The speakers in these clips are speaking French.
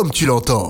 comme tu l'entends.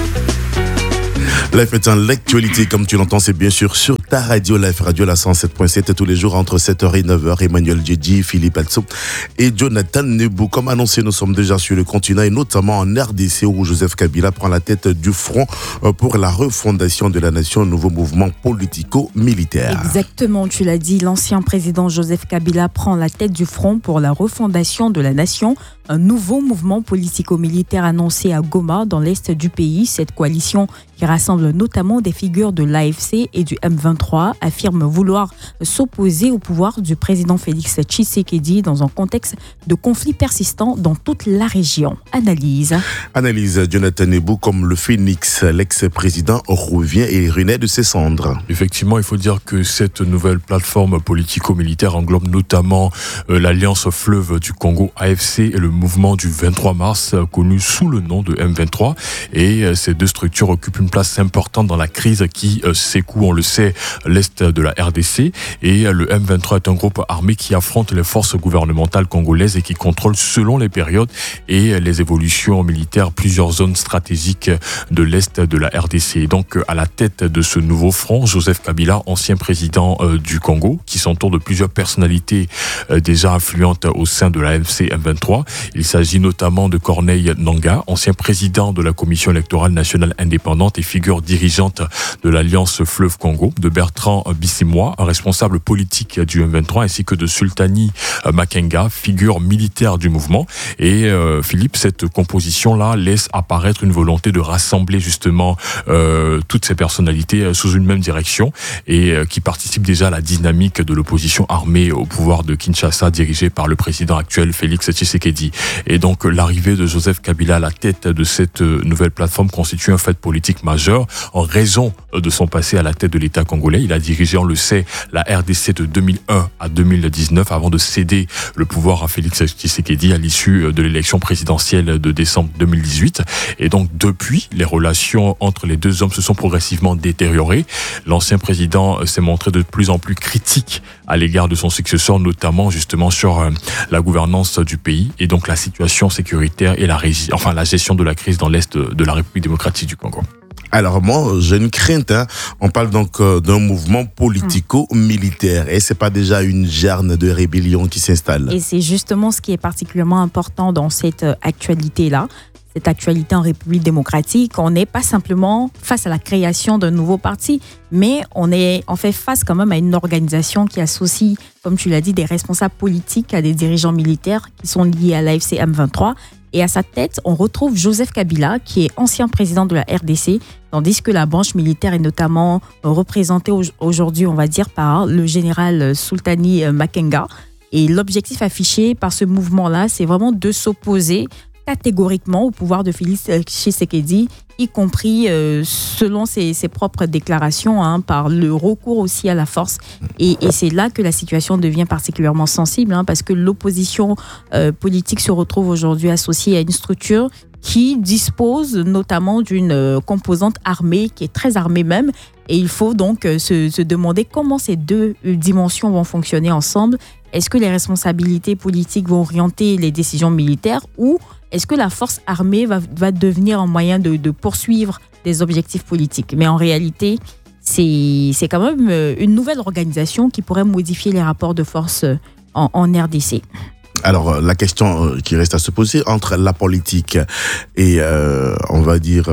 Life est l'actualité, comme tu l'entends, c'est bien sûr sur ta radio, Life Radio, la 107.7, tous les jours entre 7h et 9h. Emmanuel Djedji, Philippe Also et Jonathan Nebou. Comme annoncé, nous sommes déjà sur le continent et notamment en RDC où Joseph Kabila prend la tête du front pour la refondation de la nation, un nouveau mouvement politico-militaire. Exactement, tu l'as dit, l'ancien président Joseph Kabila prend la tête du front pour la refondation de la nation. Un nouveau mouvement politico-militaire annoncé à Goma, dans l'est du pays. Cette coalition, qui rassemble notamment des figures de l'AFC et du M23, affirme vouloir s'opposer au pouvoir du président Félix Tshisekedi dans un contexte de conflit persistant dans toute la région. Analyse Jonathan Nebou, comme le phénix, l'ex-président revient et renaît de ses cendres. Effectivement, il faut dire que cette nouvelle plateforme politico-militaire englobe notamment l'Alliance Fleuve du Congo, AFC, et le mouvement du 23 mars, connu sous le nom de M23. Et ces deux structures occupent une place importante dans la crise qui secoue, on le sait, l'est de la RDC. Et le M23 est un groupe armé qui affronte les forces gouvernementales congolaises et qui contrôle, selon les périodes et les évolutions militaires, plusieurs zones stratégiques de l'est de la RDC. Et donc, à la tête de ce nouveau front, Joseph Kabila, ancien président du Congo, qui s'entoure de plusieurs personnalités déjà influentes au sein de l'AFC M23. Il s'agit notamment de Corneille Nangaa, ancien président de la Commission électorale nationale indépendante et figure dirigeante de l'Alliance Fleuve Congo, de Bertrand Bisimwa, responsable politique du M23, ainsi que de Sultani Makenga, figure militaire du mouvement. Et Philippe, cette composition-là laisse apparaître une volonté de rassembler justement toutes ces personnalités sous une même direction et qui participe déjà à la dynamique de l'opposition armée au pouvoir de Kinshasa, dirigée par le président actuel Félix Tshisekedi. Et donc l'arrivée de Joseph Kabila à la tête de cette nouvelle plateforme constitue un fait politique majeur en raison de son passé à la tête de l'État congolais. Il a dirigé, on le sait, la RDC de 2001 à 2019 avant de céder le pouvoir à Félix Tshisekedi à l'issue de l'élection présidentielle de décembre 2018. Et donc depuis, les relations entre les deux hommes se sont progressivement détériorées. L'ancien président s'est montré de plus en plus critique à l'égard de son successeur, notamment justement sur la gouvernance du pays et donc la situation sécuritaire et la gestion de la crise dans l'est de la République démocratique du Congo. Alors moi, j'ai une crainte. On parle donc d'un mouvement politico-militaire. Et c'est pas déjà une germe de rébellion qui s'installe? Et c'est justement ce qui est particulièrement important dans cette actualité-là. Cette actualité en République démocratique, on n'est pas simplement face à la création d'un nouveau parti, mais on fait face quand même à une organisation qui associe, comme tu l'as dit, des responsables politiques à des dirigeants militaires qui sont liés à l'AFC M23. Et à sa tête, on retrouve Joseph Kabila, qui est ancien président de la RDC, tandis que la branche militaire est notamment représentée aujourd'hui, on va dire, par le général Sultani Makenga. Et l'objectif affiché par ce mouvement-là, c'est vraiment de s'opposer catégoriquement au pouvoir de Félix Tshisekedi, y compris selon ses propres déclarations, par le recours aussi à la force. Et c'est là que la situation devient particulièrement sensible, parce que l'opposition politique se retrouve aujourd'hui associée à une structure qui dispose notamment d'une composante armée, qui est très armée même. Et il faut donc se demander comment ces deux dimensions vont fonctionner ensemble. Est-ce que les responsabilités politiques vont orienter les décisions militaires ou est-ce que la force armée va devenir un moyen de poursuivre des objectifs politiques? Mais en réalité, c'est quand même une nouvelle organisation qui pourrait modifier les rapports de force en RDC. Alors, la question qui reste à se poser entre la politique et, on va dire,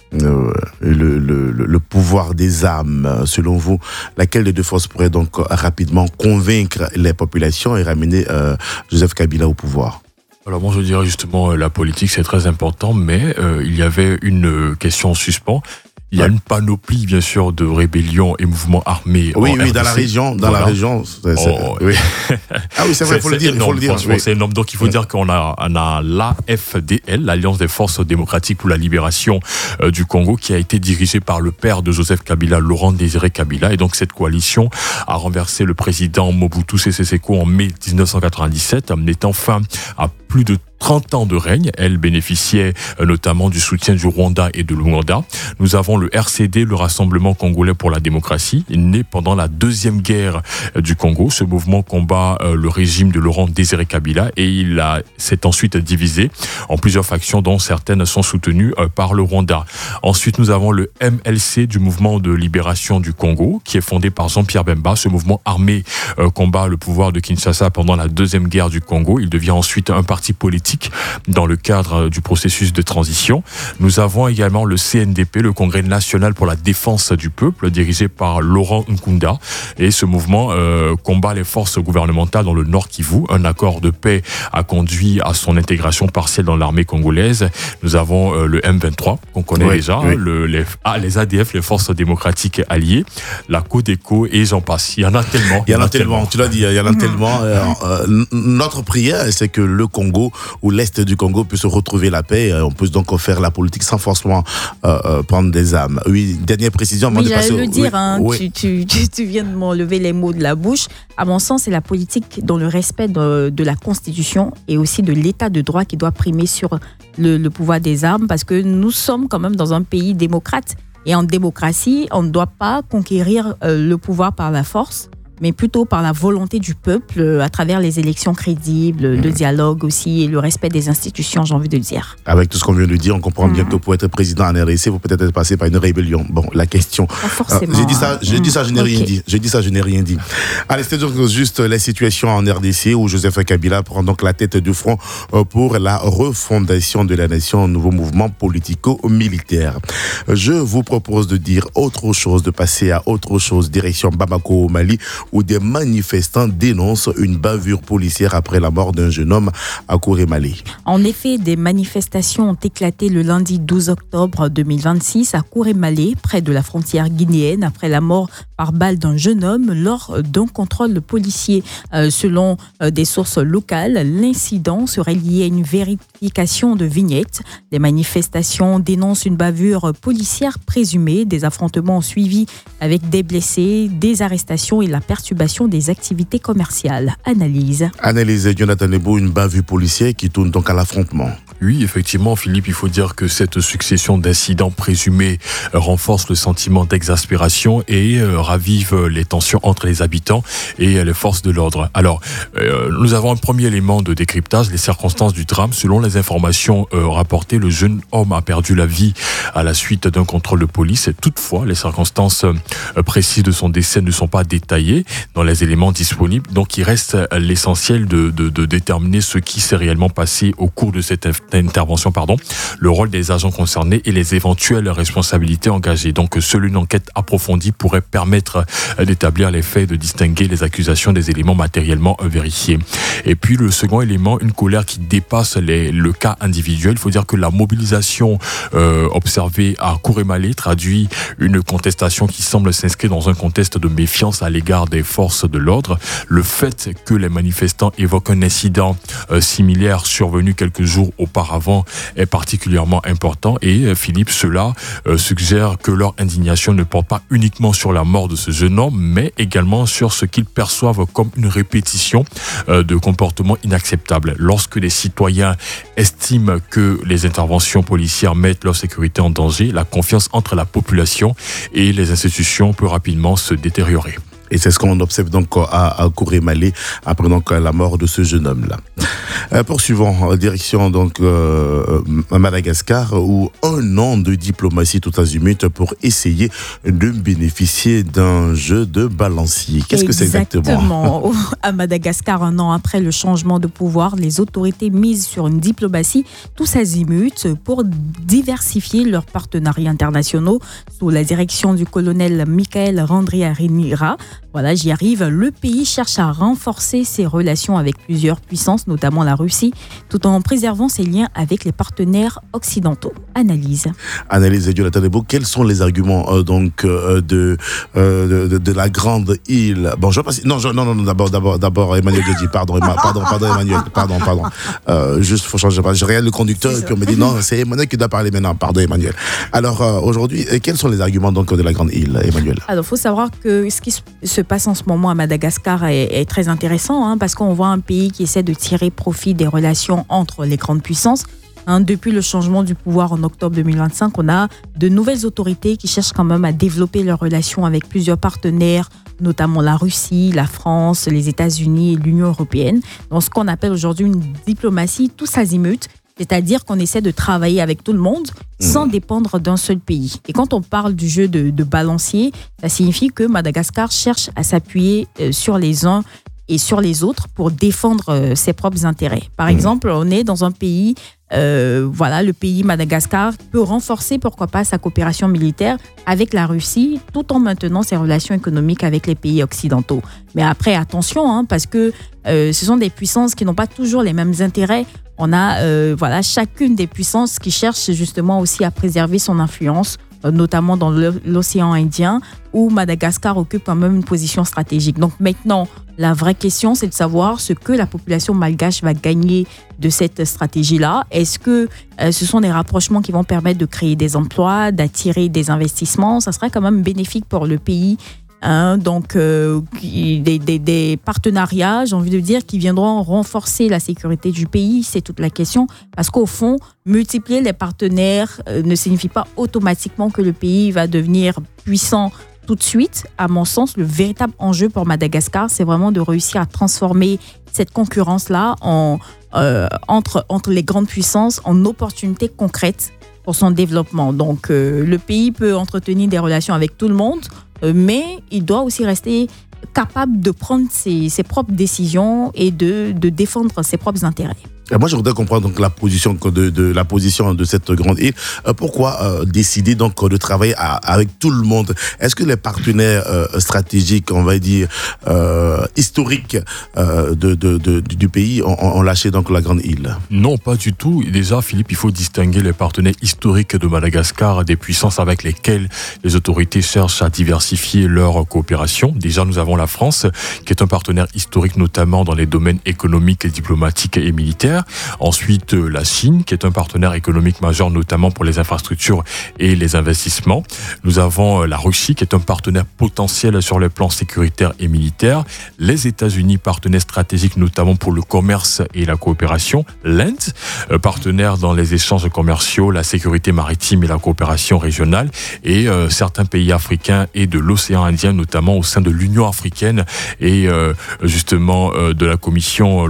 le pouvoir des armes, selon vous, laquelle des deux forces pourrait donc rapidement convaincre les populations et ramener Joseph Kabila au pouvoir? Alors moi je dirais justement la politique c'est très important, mais il y avait une question en suspens. Il y a une panoplie, bien sûr, de rébellions et mouvements armés. Oui, dans la région. Oui. Ah oui, c'est vrai, il faut le dire. Franchement, c'est énorme. Donc, il faut dire qu'on a l'AFDL, l'Alliance des forces démocratiques pour la libération du Congo, qui a été dirigée par le père de Joseph Kabila, Laurent Désiré Kabila. Et donc, cette coalition a renversé le président Mobutu Sese Seko en mai 1997, mettant fin à plus de 30 ans de règne. Elle bénéficiait notamment du soutien du Rwanda et de l'Ouganda. Nous avons le RCD, le Rassemblement congolais pour la démocratie, né pendant la deuxième guerre du Congo. Ce mouvement combat le régime de Laurent Désiré Kabila et s'est ensuite divisé en plusieurs factions dont certaines sont soutenues par le Rwanda. Ensuite, nous avons le MLC du mouvement de libération du Congo qui est fondé par Jean-Pierre Bemba. Ce mouvement armé combat le pouvoir de Kinshasa pendant la deuxième guerre du Congo. Il devient ensuite un parti politique dans le cadre du processus de transition. Nous avons également le CNDP, le Congrès national pour la défense du peuple, dirigé par Laurent Nkunda. Et ce mouvement combat les forces gouvernementales dans le Nord Kivu. Un accord de paix a conduit à son intégration partielle dans l'armée congolaise. Nous avons le M23, qu'on connaît déjà, les ADF, les forces démocratiques alliées, la Codeco et j'en passe. Il y en a tellement. Il y en a tellement, tu l'as dit, il y en a tellement. Notre prière, c'est que le Congo ou l'Est du Congo puisse retrouver la paix. On peut donc faire la politique sans forcément prendre des armes. Oui, dernière précision avant de passer au... Tu viens de m'enlever les mots de la bouche. À mon sens, c'est la politique dans le respect de la Constitution et aussi de l'état de droit qui doit primer sur le pouvoir des armes, parce que nous sommes quand même dans un pays démocrate. Et en démocratie, on ne doit pas conquérir le pouvoir par la force, mais plutôt par la volonté du peuple, à travers les élections crédibles, le dialogue aussi et le respect des institutions, j'ai envie de le dire. Avec tout ce qu'on vient de dire, on comprend bien que pour être président en RDC, vous peut-être être passé par une rébellion. Bon, la question... Pas forcément. J'ai dit ça, je n'ai rien dit. J'ai dit ça, je n'ai rien dit. Allez, c'est donc juste la situation en RDC où Joseph Kabila prend donc la tête du front pour la refondation de la nation, un nouveau mouvement politico-militaire. Je vous propose de dire autre chose, de passer à autre chose, direction Bamako au Mali, où des manifestants dénoncent une bavure policière après la mort d'un jeune homme à Kourémalé. En effet, des manifestations ont éclaté le lundi 12 octobre 2026 à Kourémalé, près de la frontière guinéenne, après la mort par balle d'un jeune homme lors d'un contrôle policier. Selon des sources locales, l'incident serait lié à une vérification de vignettes. Les manifestations dénoncent une bavure policière présumée. Des affrontements ont suivi avec des blessés, des arrestations et la perturbation des activités commerciales. Analyse Jonathan Nebo, une bavure policière qui tourne donc à l'affrontement. Oui, effectivement, Philippe, il faut dire que cette succession d'incidents présumés renforce le sentiment d'exaspération et ravive les tensions entre les habitants et les forces de l'ordre. Alors, nous avons un premier élément de décryptage, les circonstances du drame. Selon les informations rapportées, le jeune homme a perdu la vie à la suite d'un contrôle de police. Toutefois, les circonstances précises de son décès ne sont pas détaillées dans les éléments disponibles. Donc, il reste l'essentiel de déterminer ce qui s'est réellement passé au cours de cette intervention, le rôle des agents concernés et les éventuelles responsabilités engagées. Donc, seule une enquête approfondie pourrait permettre d'établir les faits, de distinguer les accusations des éléments matériellement vérifiés. Et puis, le second élément, une colère qui dépasse le cas individuel. Il faut dire que la mobilisation observée à Kourémalé traduit une contestation qui semble s'inscrire dans un contexte de méfiance à l'égard des forces de l'ordre. Le fait que les manifestants évoquent un incident similaire survenu quelques jours auparavant est particulièrement important et Philippe, cela suggère que leur indignation ne porte pas uniquement sur la mort de ce jeune homme, mais également sur ce qu'ils perçoivent comme une répétition de comportements inacceptables. Lorsque les citoyens estiment que les interventions policières mettent leur sécurité en danger, la confiance entre la population et les institutions peut rapidement se détériorer. Et c'est ce qu'on observe donc à Kourémalé après donc la mort de ce jeune homme-là. Poursuivons, direction donc à Madagascar où un an de diplomatie tout azimut pour essayer de bénéficier d'un jeu de balancier. Qu'est-ce que c'est exactement? À Madagascar, un an après le changement de pouvoir, les autorités misent sur une diplomatie tous azimuts pour diversifier leurs partenariats internationaux sous la direction du colonel Michael Randrianirina. Voilà, j'y arrive. Le pays cherche à renforcer ses relations avec plusieurs puissances, notamment la Russie, tout en préservant ses liens avec les partenaires occidentaux. Analyse Jonathan Nebo, quels sont les arguments de la grande île? Bon, je vais passer. Non, d'abord Emmanuel Djedji, pardon Emmanuel, pardon. Juste, faut changer. Je regarde le conducteur et puis on me dit non, c'est Emmanuel qui doit parler maintenant. Pardon Emmanuel. Alors aujourd'hui, quels sont les arguments donc de la grande île, Emmanuel? Alors, faut savoir que ce qui se se passe en ce moment à Madagascar est très intéressant, parce qu'on voit un pays qui essaie de tirer profit des relations entre les grandes puissances. Depuis le changement du pouvoir en octobre 2025, on a de nouvelles autorités qui cherchent quand même à développer leurs relations avec plusieurs partenaires, notamment la Russie, la France, les États-Unis et l'Union européenne, dans ce qu'on appelle aujourd'hui une diplomatie tous azimuts, c'est-à-dire qu'on essaie de travailler avec tout le monde sans dépendre d'un seul pays. Et quand on parle du jeu de balancier, ça signifie que Madagascar cherche à s'appuyer sur les uns et sur les autres pour défendre ses propres intérêts. Par exemple, on est dans un pays, le pays Madagascar peut renforcer, pourquoi pas, sa coopération militaire avec la Russie, tout en maintenant ses relations économiques avec les pays occidentaux. Mais après, attention, parce que ce sont des puissances qui n'ont pas toujours les mêmes intérêts. On a chacune des puissances qui cherche justement aussi à préserver son influence, notamment dans l'océan Indien, où Madagascar occupe quand même une position stratégique. Donc maintenant, la vraie question, c'est de savoir ce que la population malgache va gagner de cette stratégie-là. Est-ce que ce sont des rapprochements qui vont permettre de créer des emplois, d'attirer des investissements? Ça serait quand même bénéfique pour le pays. Donc des partenariats, j'ai envie de dire, qui viendront renforcer la sécurité du pays, c'est toute la question, parce qu'au fond, multiplier les partenaires ne signifie pas automatiquement que le pays va devenir puissant tout de suite. À mon sens, le véritable enjeu pour Madagascar, c'est vraiment de réussir à transformer cette concurrence-là entre les grandes puissances en opportunités concrètes pour son développement. Donc le pays peut entretenir des relations avec tout le monde, mais il doit aussi rester capable de prendre ses propres décisions et de défendre ses propres intérêts. Moi, je voudrais comprendre donc la position de cette grande île. Pourquoi décider donc de travailler avec tout le monde? Est-ce que les partenaires stratégiques, on va dire historiques du pays ont lâché donc la grande île? Non, pas du tout. Déjà, Philippe, il faut distinguer les partenaires historiques de Madagascar des puissances avec lesquelles les autorités cherchent à diversifier leur coopération. Déjà, nous avons la France, qui est un partenaire historique, notamment dans les domaines économiques, diplomatiques et militaires. Ensuite, la Chine, qui est un partenaire économique majeur, notamment pour les infrastructures et les investissements. Nous avons la Russie, qui est un partenaire potentiel sur les plans sécuritaires et militaires. Les États-Unis, partenaires stratégiques, notamment pour le commerce et la coopération. L'Inde, partenaire dans les échanges commerciaux, la sécurité maritime et la coopération régionale. Et certains pays africains et de l'océan Indien, notamment au sein de l'Union africaine et justement de la commission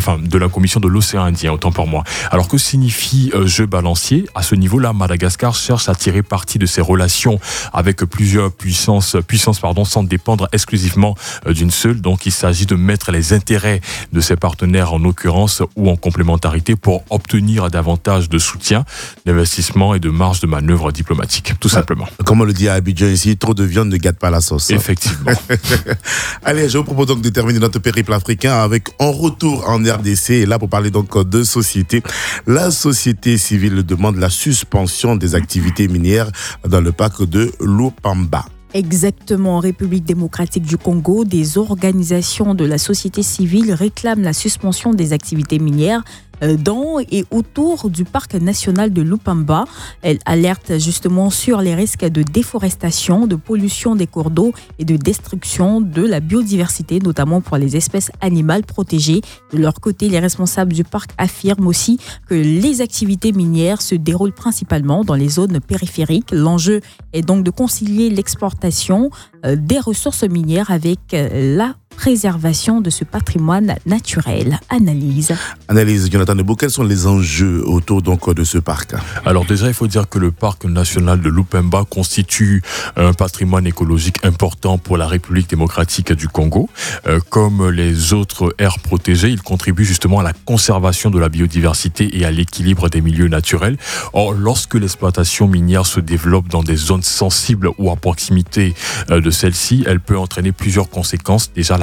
de l'océan Indien, autant pour moi. Alors que signifie jeu balancier? À ce niveau-là, Madagascar cherche à tirer parti de ses relations avec plusieurs puissances sans dépendre exclusivement d'une seule. Donc il s'agit de mettre les intérêts de ses partenaires en occurrence ou en complémentarité pour obtenir davantage de soutien, d'investissement et de marge de manœuvre diplomatique, tout simplement. Comme on le dit à Abidjan ici, trop de viande ne gâte pas la sauce. Effectivement. Allez, je vous propose donc de terminer notre périple africain avec un retour en RDC. Et là, pour parler donc de société. La société civile demande la suspension des activités minières dans le parc de Lupamba. Exactement, en République démocratique du Congo, des organisations de la société civile réclament la suspension des activités minières dans et autour du parc national de Lupamba. Elle alerte justement sur les risques de déforestation, de pollution des cours d'eau et de destruction de la biodiversité, notamment pour les espèces animales protégées. De leur côté, les responsables du parc affirment aussi que les activités minières se déroulent principalement dans les zones périphériques. L'enjeu est donc de concilier l'exportation des ressources minières avec la préservation de ce patrimoine naturel. Analyse, Jonathan Nebo, quels sont les enjeux autour donc de ce parc? Alors déjà, il faut dire que le parc national de Lupamba constitue un patrimoine écologique important pour la République démocratique du Congo. Comme les autres aires protégées, il contribue justement à la conservation de la biodiversité et à l'équilibre des milieux naturels. Or, lorsque l'exploitation minière se développe dans des zones sensibles ou à proximité de celle-ci, elle peut entraîner plusieurs conséquences. Déjà, la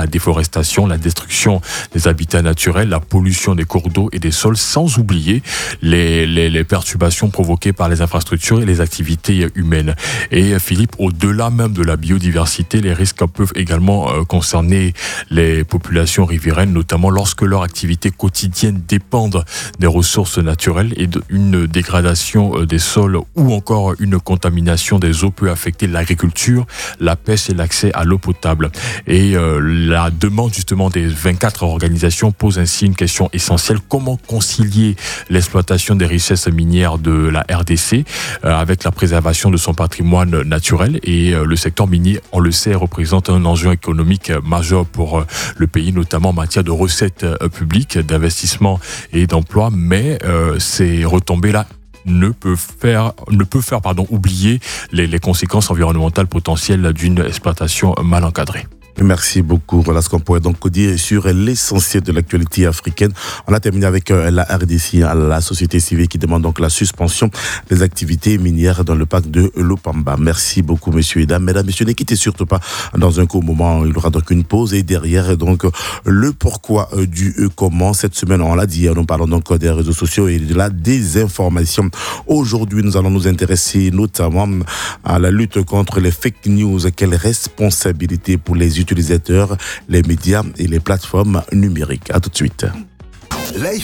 la déforestation, la destruction des habitats naturels, la pollution des cours d'eau et des sols, sans oublier les perturbations provoquées par les infrastructures et les activités humaines. Et Philippe, au-delà même de la biodiversité, les risques peuvent également concerner les populations riveraines, notamment lorsque leurs activités quotidiennes dépendent des ressources naturelles, et une dégradation des sols ou encore une contamination des eaux peut affecter l'agriculture, la pêche et l'accès à l'eau potable. Et la demande justement des 24 organisations pose ainsi une question essentielle: comment concilier l'exploitation des richesses minières de la RDC avec la préservation de son patrimoine naturel? Et le secteur minier, on le sait, représente un enjeu économique majeur pour le pays, notamment en matière de recettes publiques, d'investissement et d'emploi, mais ces retombées-là ne peut faire oublier les conséquences environnementales potentielles d'une exploitation mal encadrée. Merci beaucoup. Voilà ce qu'on pourrait donc dire sur l'essentiel de l'actualité africaine. On a terminé avec la RDC, la société civile, qui demande donc la suspension des activités minières dans le parc de Lopamba. Merci beaucoup, messieurs et dames. Mesdames, messieurs, ne quittez surtout pas. Dans un court moment, il y aura donc une pause, et derrière, donc, le pourquoi du comment. Cette semaine, on l'a dit, nous parlons donc des réseaux sociaux et de la désinformation. Aujourd'hui, nous allons nous intéresser notamment à la lutte contre les fake news. Quelle responsabilité pour les utilisateurs, les médias et les plateformes numériques. À tout de suite. Life